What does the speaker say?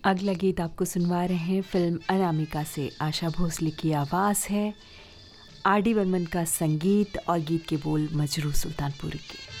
अगला गीत आपको सुनवा रहे हैं फिल्म अनामिका से। आशा भोसले की आवाज़ है, आर डी बर्मन का संगीत और गीत के बोल मजरू सुल्तानपुरी के।